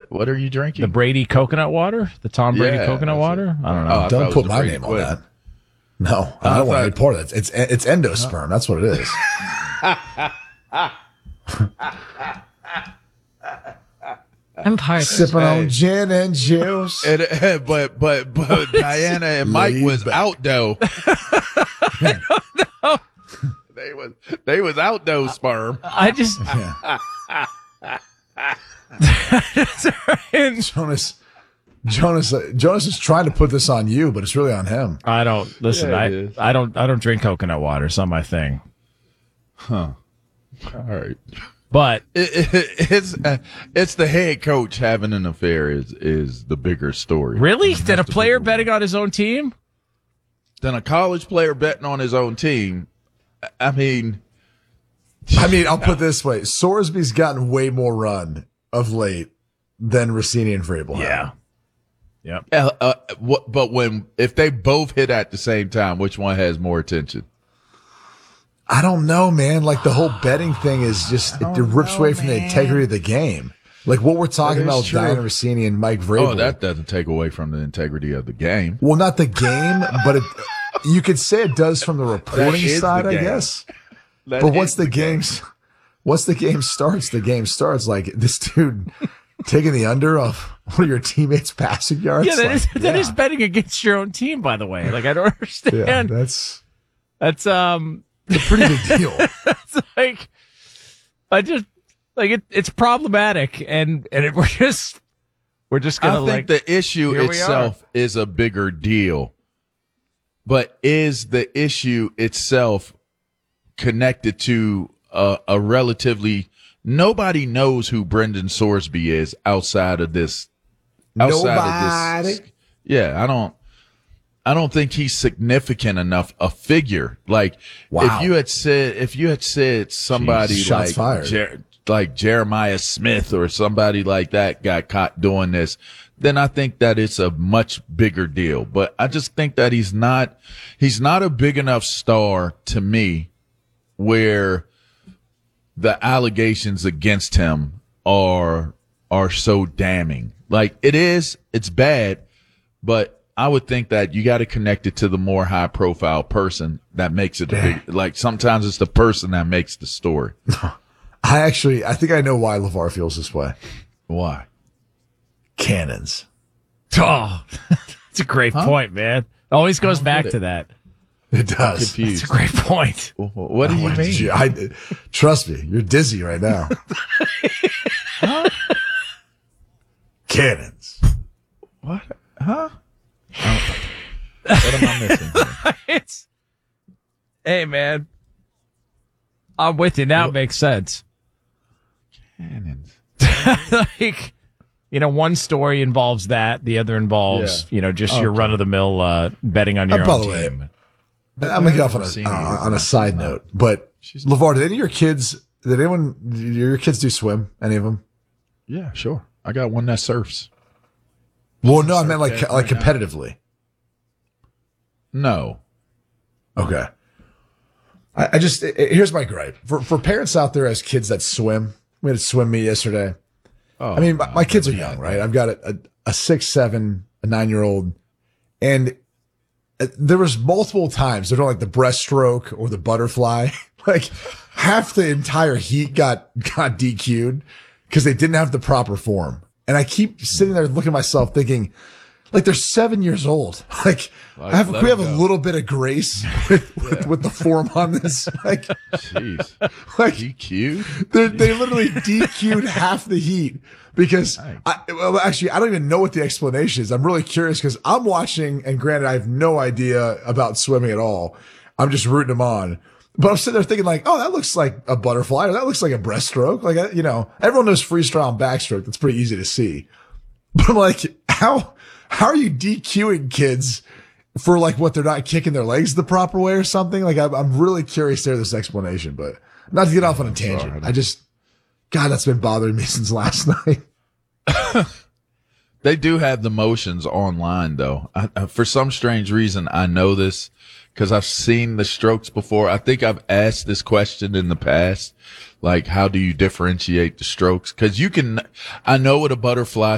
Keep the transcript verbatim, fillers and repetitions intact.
what are you drinking? The Brady coconut water? The Tom Brady Yeah, coconut that's water? it. I don't know. Oh, I Don't thought it put was my Brady name on Quinn. that. No, I I don't want thought- any part of that. It's it's endosperm. That's what it is. I'm parched. Sipping Hey. on gin and juice. And, uh, but but but Diana and Mike Laid was back. out though. They was they was out though, sperm. I just Yeah. Jonas, Jonas, uh, Jonas is trying to put this on you, but it's really on him. I don't listen. Yeah, I it is. I don't I don't drink coconut water. It's not my thing. All right. But It, it, it's uh, it's the head coach having an affair is is the bigger story. really, That's than a the player bigger betting on his own team? Than a college player betting on his own team. I mean, I mean, I'll put it this way: Sorsby's gotten way more run of late than Rossini and Vrabel have. Yep. uh, uh, what, but when if they both hit at the same time, which one has more attention? I don't know, man. Like the whole betting thing is just, it, it rips away from the integrity of the game. Like what we're talking That is about with true. Diana Rossini and Mike Vrabel. Oh, that doesn't take away from the integrity of the game. Well, not the game, but it, you could say it does from the reporting is the side, I game. guess. That But once is the game's, once the game starts, the game starts. Like this dude taking the under of one of your teammates' passing yards. Yeah, that like, is that yeah. is betting against your own team. By the way, like I don't understand. Yeah, that's That's um, a pretty big deal. it's like I just like it. It's problematic, and and it, we're just we're just I gonna think like the issue here we itself is a bigger deal. But is the issue itself connected to a, a relatively nobody knows who Brendan Sorsby is outside of this outside of this Nobody. yeah, I don't I don't think he's significant enough a figure. Like Wow. if you had said if you had said somebody Jeez, shots like fired. Jer- like Jeremiah Smith or somebody like that got caught doing this, then I think that it's a much bigger deal. But I just think that he's not he's not a big enough star to me where the allegations against him are are so damning. Like it is, it's bad, but I would think that you got to connect it to the more high profile person that makes it a big, like sometimes it's the person that makes the story. I actually, I think I know why LeVar feels this way. Why? Cannons. oh, it's a great point, man. It always goes back get to it. that. It does. It's a Confused. great point. What do you What did mean? you- I, trust me, you're dizzy right now. Cannons. What? Huh? What am I missing? here? It's hey, man. I'm with you now. It makes sense. Cannons. Like, you know, one story involves that, the other involves, Yeah. you know, just your run of the mill uh, betting on your Uh, by own the way, team. I'm gonna get off on I've seen a, it. uh, on a side note, but LeVar, did any of your kids, did anyone, did your kids do swim? Any of them? Yeah, sure. I got one that surfs. Well, no, I meant like, Surf like right now. competitively. No. Okay. I, I just, i- i- here's my gripe for, for parents out there as kids that swim. We had a swim meet yesterday. Oh, I mean, my, no, my kids are yeah. young, right? I've got a, a, a six, seven, a nine year old. And uh, there was multiple times they're doing like the breaststroke or the butterfly. Like half the entire heat got, got D Q'd because they didn't have the proper form. And I keep sitting there looking at myself thinking, like they're seven years old. Like, Like, I have, let we have them a go. little bit of grace with, with, with the form on this. Like, Jeez. like D Q? they they literally D Q'd half the heat because I, well, actually, I don't even know what the explanation is. I'm really curious because I'm watching, and granted, I have no idea about swimming at all. I'm just rooting them on. But I'm sitting there thinking like, oh, that looks like a butterfly, or that looks like a breaststroke. Like, uh, you know, everyone knows freestyle and backstroke. That's pretty easy to see. But I'm like, how, how are you DQing kids for like what they're not kicking their legs the proper way or something? Like, I'm, I'm really curious to hear this explanation, but not to get off on a tangent. I just, God, that's been bothering me since last night. They do have the motions online, though. I, I, for some strange reason, I know this because I've seen the strokes before. I think I've asked this question in the past, like, how do you differentiate the strokes? Because you can, I know what a butterfly